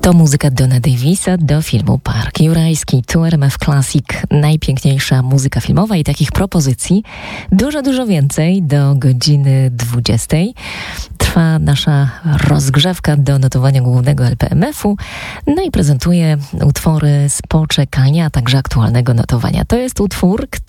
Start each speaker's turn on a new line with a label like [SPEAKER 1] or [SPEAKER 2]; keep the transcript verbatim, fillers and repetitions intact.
[SPEAKER 1] To muzyka Dona Davisa do filmu Park Jurajski. Tu R M F Classic, najpiękniejsza muzyka filmowa i takich propozycji dużo, dużo więcej do godziny dwudziestej. Trwa nasza rozgrzewka do notowania głównego L P M F-u, no i prezentuję utwory z poczekania, a także aktualnego notowania. To jest utwór,